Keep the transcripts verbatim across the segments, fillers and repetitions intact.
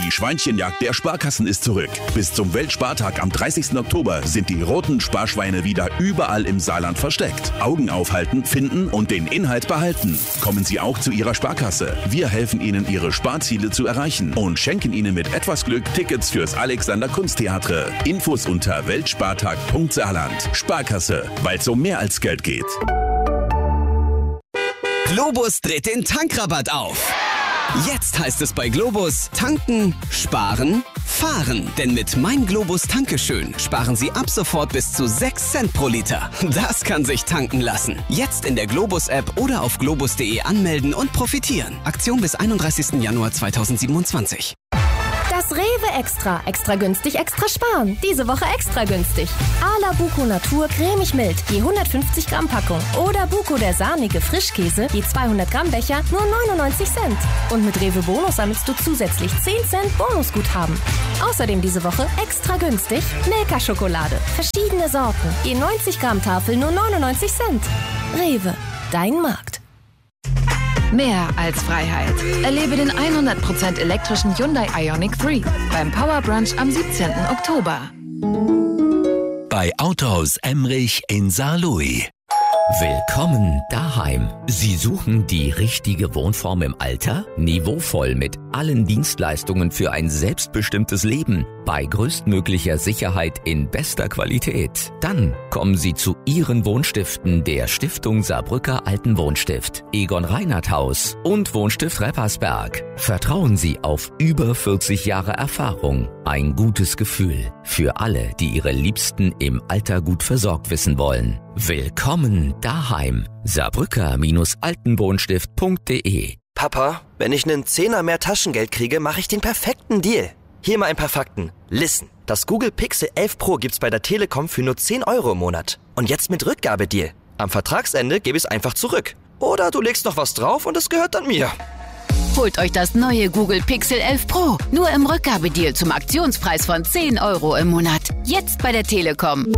Die Schweinchenjagd der Sparkassen ist zurück. Bis zum Weltspartag am dreißigsten Oktober sind die roten Sparschweine wieder überall im Saarland versteckt. Augen aufhalten, finden und den Inhalt behalten. Kommen Sie auch zu Ihrer Sparkasse. Wir helfen Ihnen, Ihre Sparziele zu erreichen und schenken Ihnen mit etwas Glück Tickets fürs Alexander Kunsttheatre. Infos unter weltspartag punkt saarland. Sparkasse, weil es um mehr als Geld geht. Globus dreht den Tankrabatt auf. Jetzt heißt es bei Globus tanken, sparen, fahren. Denn mit Mein Globus Tankeschön sparen Sie ab sofort bis zu sechs Cent pro Liter. Das kann sich tanken lassen. Jetzt in der Globus-App oder auf globus punkt de anmelden und profitieren. Aktion bis einunddreißigsten Januar zweitausendsiebenundzwanzig. Das Rewe Extra. Extra günstig, extra sparen. Diese Woche extra günstig. Ala Buko Natur cremig mild, je hundertfünfzig Gramm Packung. Oder Buko der sahnige Frischkäse, je zweihundert Gramm Becher, nur neunundneunzig Cent. Und mit Rewe Bonus sammelst du zusätzlich zehn Cent Bonusguthaben. Außerdem diese Woche extra günstig Milka-Schokolade. Verschiedene Sorten, je neunzig Gramm Tafel, nur neunundneunzig Cent. Rewe, dein Markt. Mehr als Freiheit. Erlebe den hundert Prozent elektrischen Hyundai Ioniq drei beim Power Brunch am siebzehnten Oktober. Bei Autohaus Emrich in Saarlouis. Willkommen daheim. Sie suchen die richtige Wohnform im Alter? Niveauvoll mit allen Dienstleistungen für ein selbstbestimmtes Leben. Bei größtmöglicher Sicherheit in bester Qualität. Dann kommen Sie zu Ihren Wohnstiften der Stiftung Saarbrücker Altenwohnstift, Egon Reinhardt Haus und Wohnstift Reppersberg. Vertrauen Sie auf über vierzig Jahre Erfahrung. Ein gutes Gefühl für alle, die ihre Liebsten im Alter gut versorgt wissen wollen. Willkommen daheim. Saarbrücker-altenwohnstift punkt de. Papa, wenn ich einen Zehner mehr Taschengeld kriege, mache ich den perfekten Deal. Hier mal ein paar Fakten. Listen, das Google Pixel elf Pro gibt's bei der Telekom für nur zehn Euro im Monat. Und jetzt mit Rückgabedeal. Am Vertragsende gebe ich es einfach zurück. Oder du legst noch was drauf und es gehört dann mir. Holt euch das neue Google Pixel elf Pro. Nur im Rückgabedeal zum Aktionspreis von zehn Euro im Monat. Jetzt bei der Telekom.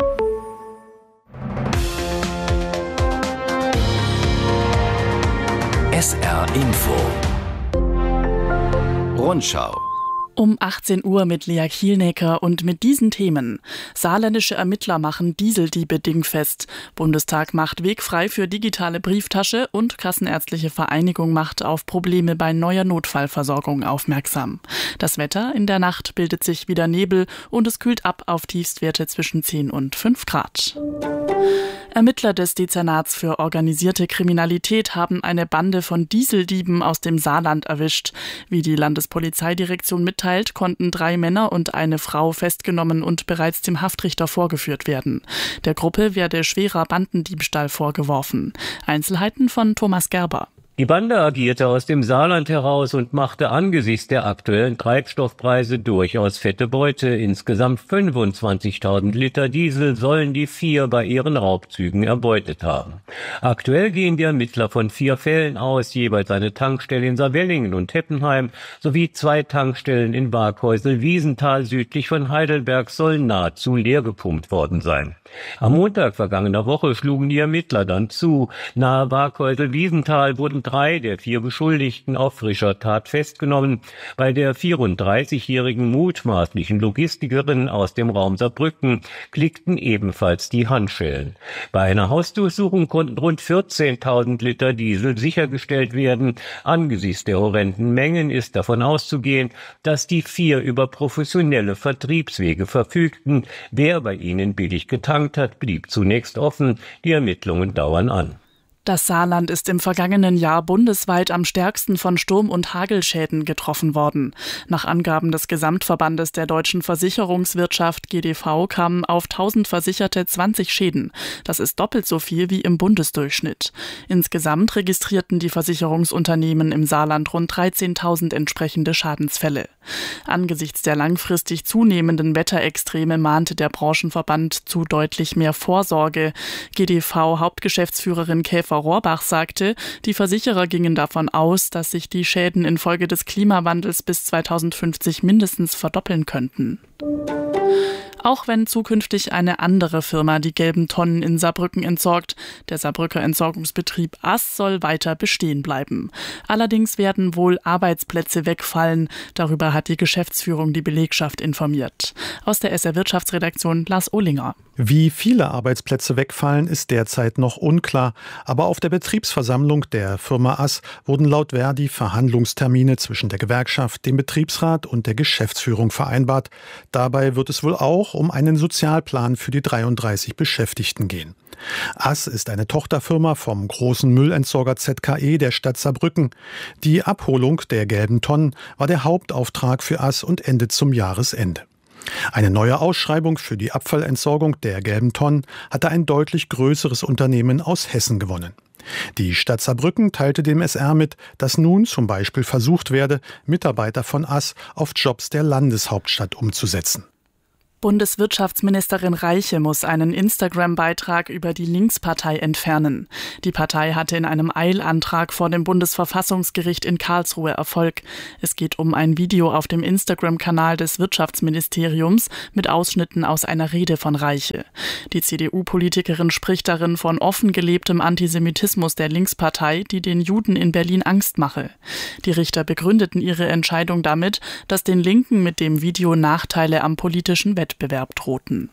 S R Info. Rundschau. Um achtzehn Uhr mit Lea Kielnecker und mit diesen Themen. Saarländische Ermittler machen Dieseldiebe dingfest. Bundestag macht Weg frei für digitale Brieftasche und Kassenärztliche Vereinigung macht auf Probleme bei neuer Notfallversorgung aufmerksam. Das Wetter: in der Nacht bildet sich wieder Nebel und es kühlt ab auf Tiefstwerte zwischen zehn und fünf Grad. Ermittler des Dezernats für organisierte Kriminalität haben eine Bande von Dieseldieben aus dem Saarland erwischt. Wie die Landespolizeidirektion mitteilt, konnten drei Männer und eine Frau festgenommen und bereits dem Haftrichter vorgeführt werden. Der Gruppe werde schwerer Bandendiebstahl vorgeworfen. Einzelheiten von Thomas Gerber. Die Bande agierte aus dem Saarland heraus und machte angesichts der aktuellen Treibstoffpreise durchaus fette Beute. Insgesamt fünfundzwanzigtausend Liter Diesel sollen die vier bei ihren Raubzügen erbeutet haben. Aktuell gehen die Ermittler von vier Fällen aus, jeweils eine Tankstelle in Saarwellingen und Heppenheim sowie zwei Tankstellen in Barkhäusel-Wiesenthal südlich von Heidelberg sollen nahezu leer gepumpt worden sein. Am Montag vergangener Woche schlugen die Ermittler dann zu. Nahe Barkhäusel-Wiesenthal wurden drei der vier Beschuldigten auf frischer Tat festgenommen. Bei der vierunddreißigjährigen mutmaßlichen Logistikerin aus dem Raum Saarbrücken klickten ebenfalls die Handschellen. Bei einer Hausdurchsuchung konnten rund vierzehntausend Liter Diesel sichergestellt werden. Angesichts der horrenden Mengen ist davon auszugehen, dass die vier über professionelle Vertriebswege verfügten. Wer bei ihnen billig getankt hat, blieb zunächst offen. Die Ermittlungen dauern an. Das Saarland ist im vergangenen Jahr bundesweit am stärksten von Sturm- und Hagelschäden getroffen worden. Nach Angaben des Gesamtverbandes der deutschen Versicherungswirtschaft G D V kamen auf tausend Versicherte zwanzig Schäden. Das ist doppelt so viel wie im Bundesdurchschnitt. Insgesamt registrierten die Versicherungsunternehmen im Saarland rund dreizehntausend entsprechende Schadensfälle. Angesichts der langfristig zunehmenden Wetterextreme mahnte der Branchenverband zu deutlich mehr Vorsorge. G D V-Hauptgeschäftsführerin Käfer Rohrbach sagte, die Versicherer gingen davon aus, dass sich die Schäden infolge des Klimawandels bis zweitausendfünfzig mindestens verdoppeln könnten. Auch wenn zukünftig eine andere Firma die gelben Tonnen in Saarbrücken entsorgt. Der Saarbrücker Entsorgungsbetrieb Ass soll weiter bestehen bleiben. Allerdings werden wohl Arbeitsplätze wegfallen. Darüber hat die Geschäftsführung die Belegschaft informiert. Aus der S R Wirtschaftsredaktion Lars Ohlinger. Wie viele Arbeitsplätze wegfallen, ist derzeit noch unklar. Aber auf der Betriebsversammlung der Firma Ass wurden laut Verdi Verhandlungstermine zwischen der Gewerkschaft, dem Betriebsrat und der Geschäftsführung vereinbart. Dabei wird es wohl auch um einen Sozialplan für die dreiunddreißig Beschäftigten gehen. Ass ist eine Tochterfirma vom großen Müllentsorger Z K E der Stadt Saarbrücken. Die Abholung der gelben Tonnen war der Hauptauftrag für Ass und endet zum Jahresende. Eine neue Ausschreibung für die Abfallentsorgung der gelben Tonnen hatte ein deutlich größeres Unternehmen aus Hessen gewonnen. Die Stadt Saarbrücken teilte dem S R mit, dass nun zum Beispiel versucht werde, Mitarbeiter von Ass auf Jobs der Landeshauptstadt umzusetzen. Bundeswirtschaftsministerin Reiche muss einen Instagram-Beitrag über die Linkspartei entfernen. Die Partei hatte in einem Eilantrag vor dem Bundesverfassungsgericht in Karlsruhe Erfolg. Es geht um ein Video auf dem Instagram-Kanal des Wirtschaftsministeriums mit Ausschnitten aus einer Rede von Reiche. Die C D U-Politikerin spricht darin von offen gelebtem Antisemitismus der Linkspartei, die den Juden in Berlin Angst mache. Die Richter begründeten ihre Entscheidung damit, dass den Linken mit dem Video Nachteile am politischen Wettbewerb Wettbewerb drohten.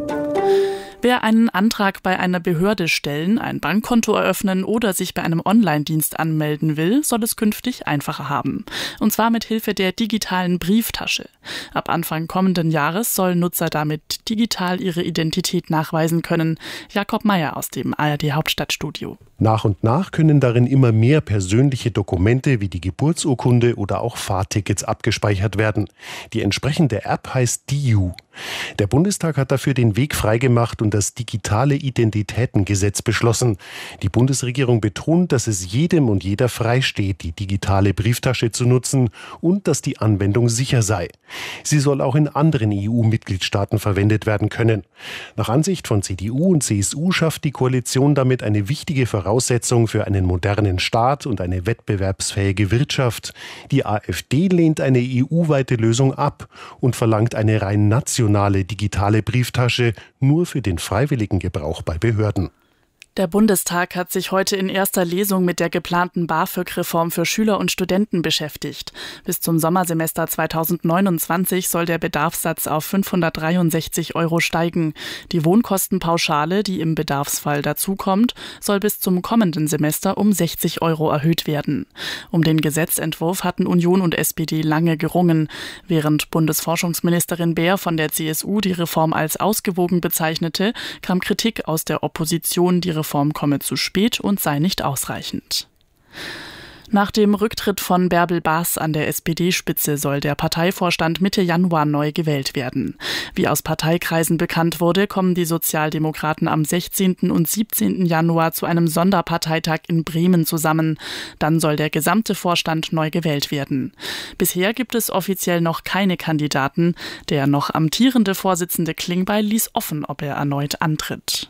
Wer einen Antrag bei einer Behörde stellen, ein Bankkonto eröffnen oder sich bei einem Online-Dienst anmelden will, soll es künftig einfacher haben. Und zwar mit Hilfe der digitalen Brieftasche. Ab Anfang kommenden Jahres sollen Nutzer damit digital ihre Identität nachweisen können. Jakob Meyer aus dem A R D Hauptstadtstudio. Nach und nach können darin immer mehr persönliche Dokumente wie die Geburtsurkunde oder auch Fahrtickets abgespeichert werden. Die entsprechende App heißt D I U. Der Bundestag hat dafür den Weg freigemacht und das digitale Identitätengesetz beschlossen. Die Bundesregierung betont, dass es jedem und jeder freisteht, die digitale Brieftasche zu nutzen und dass die Anwendung sicher sei. Sie soll auch in anderen E U-Mitgliedstaaten verwendet werden können. Nach Ansicht von C D U und C S U schafft die Koalition damit eine wichtige Voraussetzung für einen modernen Staat und eine wettbewerbsfähige Wirtschaft. Die AfD lehnt eine E U-weite Lösung ab und verlangt eine rein nationale digitale Brieftasche nur für den freiwilligen Gebrauch bei Behörden. Der Bundestag hat sich heute in erster Lesung mit der geplanten BAföG-Reform für Schüler und Studenten beschäftigt. Bis zum Sommersemester zweitausendneunundzwanzig soll der Bedarfssatz auf fünfhundertdreiundsechzig Euro steigen. Die Wohnkostenpauschale, die im Bedarfsfall dazukommt, soll bis zum kommenden Semester um sechzig Euro erhöht werden. Um den Gesetzentwurf hatten Union und S P D lange gerungen. Während Bundesforschungsministerin Beer von der C S U die Reform als ausgewogen bezeichnete, kam Kritik aus der Opposition, die Reform komme zu spät und sei nicht ausreichend. Nach dem Rücktritt von Bärbel Baas an der S P D-Spitze soll der Parteivorstand Mitte Januar neu gewählt werden. Wie aus Parteikreisen bekannt wurde, kommen die Sozialdemokraten am sechzehnten und siebzehnten Januar zu einem Sonderparteitag in Bremen zusammen. Dann soll der gesamte Vorstand neu gewählt werden. Bisher gibt es offiziell noch keine Kandidaten. Der noch amtierende Vorsitzende Klingbeil ließ offen, ob er erneut antritt.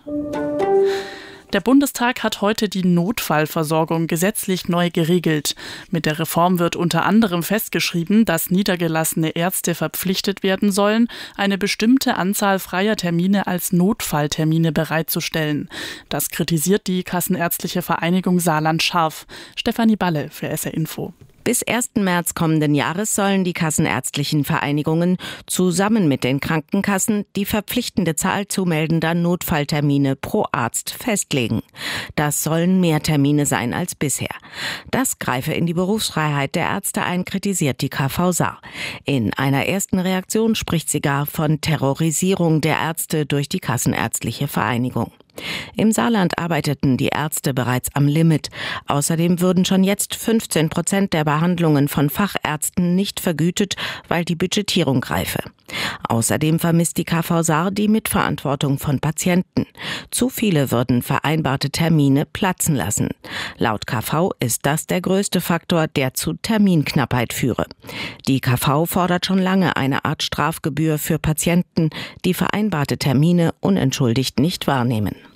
Der Bundestag hat heute die Notfallversorgung gesetzlich neu geregelt. Mit der Reform wird unter anderem festgeschrieben, dass niedergelassene Ärzte verpflichtet werden sollen, eine bestimmte Anzahl freier Termine als Notfalltermine bereitzustellen. Das kritisiert die Kassenärztliche Vereinigung Saarland scharf. Stefanie Balle für S R Info. Bis ersten März kommenden Jahres sollen die kassenärztlichen Vereinigungen zusammen mit den Krankenkassen die verpflichtende Zahl zu meldender Notfalltermine pro Arzt festlegen. Das sollen mehr Termine sein als bisher. Das greife in die Berufsfreiheit der Ärzte ein, kritisiert die K V Saar. In einer ersten Reaktion spricht sie gar von Terrorisierung der Ärzte durch die Kassenärztliche Vereinigung. Im Saarland arbeiteten die Ärzte bereits am Limit. Außerdem würden schon jetzt fünfzehn Prozent der Behandlungen von Fachärzten nicht vergütet, weil die Budgetierung greife. Außerdem vermisst die K V Saar die Mitverantwortung von Patienten. Zu viele würden vereinbarte Termine platzen lassen. Laut K V ist das der größte Faktor, der zu Terminknappheit führe. Die K V fordert schon lange eine Art Strafgebühr für Patienten, die vereinbarte Termine unentschuldigt nicht wahrnehmen.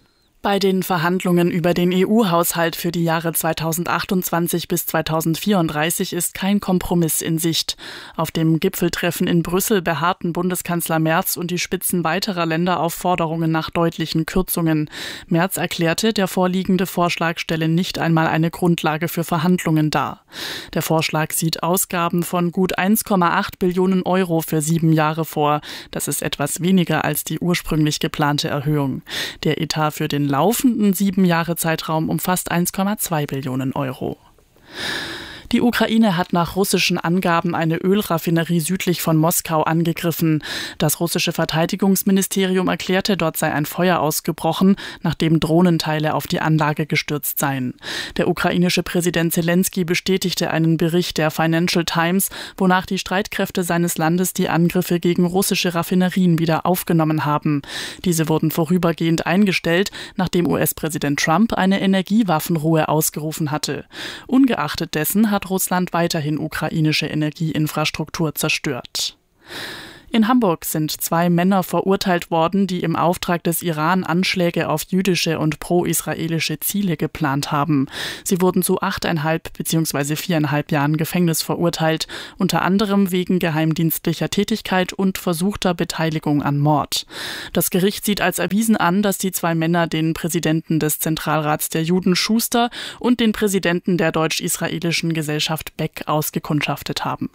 Bei den Verhandlungen über den E U-Haushalt für die Jahre zweitausendachtundzwanzig bis zweitausendvierunddreißig ist kein Kompromiss in Sicht. Auf dem Gipfeltreffen in Brüssel beharrten Bundeskanzler Merz und die Spitzen weiterer Länder auf Forderungen nach deutlichen Kürzungen. Merz erklärte, der vorliegende Vorschlag stelle nicht einmal eine Grundlage für Verhandlungen dar. Der Vorschlag sieht Ausgaben von gut eins Komma acht Billionen Euro für sieben Jahre vor. Das ist etwas weniger als die ursprünglich geplante Erhöhung. Der Etat für den laufenden sieben Jahre Zeitraum umfasst eins Komma zwei Billionen Euro. Die Ukraine hat nach russischen Angaben eine Ölraffinerie südlich von Moskau angegriffen. Das russische Verteidigungsministerium erklärte, dort sei ein Feuer ausgebrochen, nachdem Drohnenteile auf die Anlage gestürzt seien. Der ukrainische Präsident Zelensky bestätigte einen Bericht der Financial Times, wonach die Streitkräfte seines Landes die Angriffe gegen russische Raffinerien wieder aufgenommen haben. Diese wurden vorübergehend eingestellt, nachdem U S-Präsident Trump eine Energiewaffenruhe ausgerufen hatte. Ungeachtet dessen hat hat Russland weiterhin ukrainische Energieinfrastruktur zerstört. In Hamburg sind zwei Männer verurteilt worden, die im Auftrag des Iran Anschläge auf jüdische und pro-israelische Ziele geplant haben. Sie wurden zu achteinhalb bzw. viereinhalb Jahren Gefängnis verurteilt, unter anderem wegen geheimdienstlicher Tätigkeit und versuchter Beteiligung an Mord. Das Gericht sieht als erwiesen an, dass die zwei Männer den Präsidenten des Zentralrats der Juden Schuster und den Präsidenten der deutsch-israelischen Gesellschaft Beck ausgekundschaftet haben.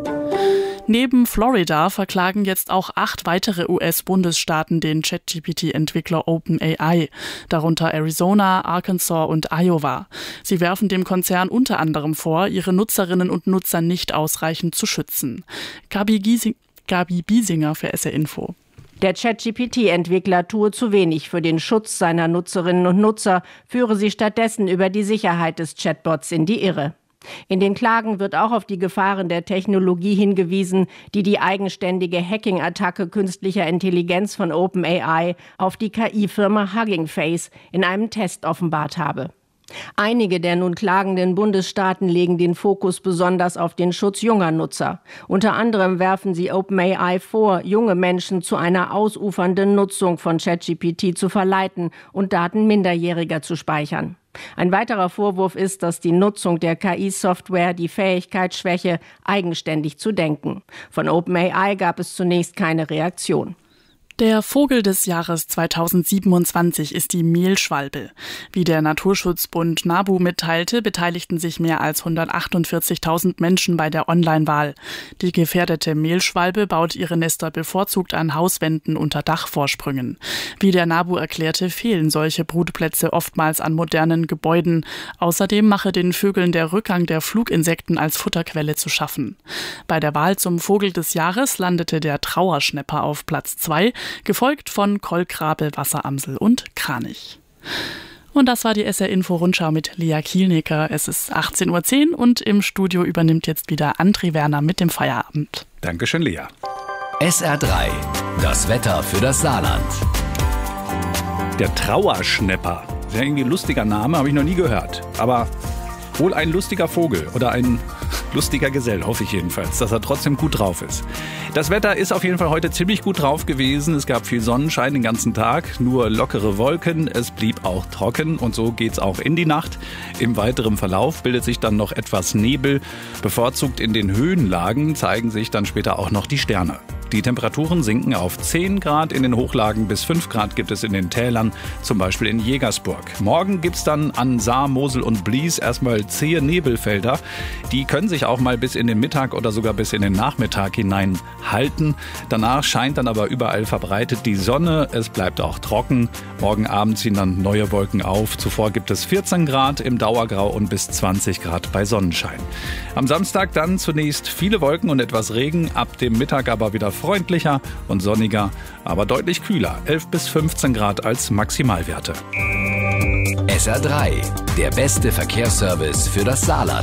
Neben Florida verklagen jetzt auch acht weitere U S-Bundesstaaten den ChatG P T-Entwickler OpenAI, darunter Arizona, Arkansas und Iowa. Sie werfen dem Konzern unter anderem vor, ihre Nutzerinnen und Nutzer nicht ausreichend zu schützen. Gabi, Giesing, Gabi Biesinger für S R Info. Der ChatG P T-Entwickler tue zu wenig für den Schutz seiner Nutzerinnen und Nutzer, führe sie stattdessen über die Sicherheit des Chatbots in die Irre. In den Klagen wird auch auf die Gefahren der Technologie hingewiesen, die die eigenständige Hacking-Attacke künstlicher Intelligenz von OpenAI auf die K I-Firma Hugging Face in einem Test offenbart habe. Einige der nun klagenden Bundesstaaten legen den Fokus besonders auf den Schutz junger Nutzer. Unter anderem werfen sie OpenAI vor, junge Menschen zu einer ausufernden Nutzung von ChatG P T zu verleiten und Daten Minderjähriger zu speichern. Ein weiterer Vorwurf ist, dass die Nutzung der K I-Software die Fähigkeit schwäche, eigenständig zu denken. Von OpenAI gab es zunächst keine Reaktion. Der Vogel des Jahres zweitausendsiebenundzwanzig ist die Mehlschwalbe. Wie der Naturschutzbund NABU mitteilte, beteiligten sich mehr als hundertachtundvierzigtausend Menschen bei der Online-Wahl. Die gefährdete Mehlschwalbe baut ihre Nester bevorzugt an Hauswänden unter Dachvorsprüngen. Wie der NABU erklärte, fehlen solche Brutplätze oftmals an modernen Gebäuden. Außerdem mache den Vögeln der Rückgang der Fluginsekten als Futterquelle zu schaffen. Bei der Wahl zum Vogel des Jahres landete der Trauerschnäpper auf Platz zwei, gefolgt von Kolkrabe, Wasseramsel und Kranich. Und das war die S R-Info-Rundschau mit Lea Kielnecker. Es ist achtzehn Uhr zehn und im Studio übernimmt jetzt wieder André Werner mit dem Feierabend. Dankeschön, Lea. S R drei, das Wetter für das Saarland. Der Trauerschnäpper. Das ist ja irgendwie ein lustiger Name, habe ich noch nie gehört. Aber wohl ein lustiger Vogel oder ein lustiger Gesell, hoffe ich jedenfalls, dass er trotzdem gut drauf ist. Das Wetter ist auf jeden Fall heute ziemlich gut drauf gewesen. Es gab viel Sonnenschein den ganzen Tag, nur lockere Wolken. Es blieb auch trocken und so geht's auch in die Nacht. Im weiteren Verlauf bildet sich dann noch etwas Nebel. Bevorzugt in den Höhenlagen zeigen sich dann später auch noch die Sterne. Die Temperaturen sinken auf zehn Grad in den Hochlagen, bis fünf Grad gibt es in den Tälern, zum Beispiel in Jägersburg. Morgen gibt's dann an Saar, Mosel und Blies erstmal zähe Nebelfelder. Die können sich auch mal bis in den Mittag oder sogar bis in den Nachmittag hinein halten. Danach scheint dann aber überall verbreitet die Sonne. Es bleibt auch trocken. Morgen Abend ziehen dann neue Wolken auf. Zuvor gibt es vierzehn Grad im Dauergrau und bis zwanzig Grad bei Sonnenschein. Am Samstag dann zunächst viele Wolken und etwas Regen. Ab dem Mittag aber wieder freundlicher und sonniger, aber deutlich kühler. elf bis fünfzehn Grad als Maximalwerte. S R drei, der beste Verkehrsservice für das Saarland.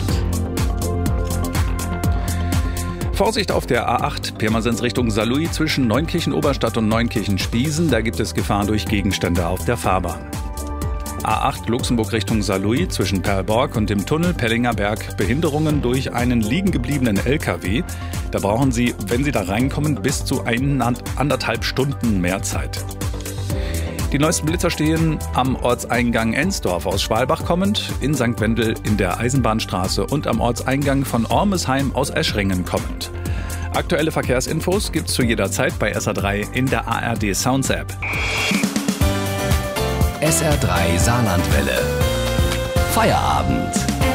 Vorsicht auf der A acht, Pirmasens Richtung Saarlouis zwischen Neunkirchen-Oberstadt und Neunkirchen-Spiesen. Da gibt es Gefahr durch Gegenstände auf der Fahrbahn. A acht Luxemburg Richtung Saarlouis zwischen Perlborg und dem Tunnel Pellinger Berg. Behinderungen durch einen liegen gebliebenen L K W. Da brauchen Sie, wenn Sie da reinkommen, bis zu ein, anderthalb Stunden mehr Zeit. Die neuesten Blitzer stehen am Ortseingang Ensdorf aus Schwalbach kommend, in Sankt Wendel in der Eisenbahnstraße und am Ortseingang von Ormesheim aus Eschringen kommend. Aktuelle Verkehrsinfos gibt's zu jeder Zeit bei S R drei in der A R D Sounds App. S R drei Saarlandwelle. Feierabend.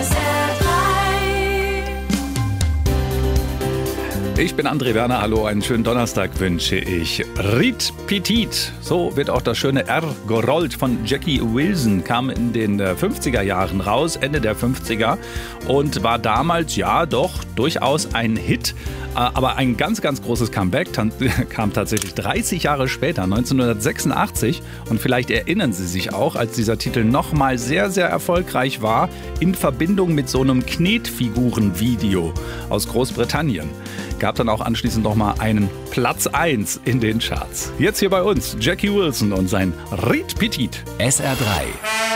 Ich bin André Werner, hallo, einen schönen Donnerstag wünsche ich. Riet Petit, so wird auch das schöne R gerollt von Jackie Wilson, kam in den fünfziger Jahren raus, Ende der fünfziger und war damals ja doch durchaus ein Hit. Aber ein ganz, ganz großes Comeback kam tatsächlich dreißig Jahre später, neunzehnhundertsechsundachtzig. Und vielleicht erinnern Sie sich auch, als dieser Titel nochmal sehr, sehr erfolgreich war, in Verbindung mit so einem Knetfiguren-Video aus Großbritannien. Gab dann auch anschließend nochmal einen Platz eins in den Charts. Jetzt hier bei uns Jackie Wilson und sein Riet Petit. S R drei.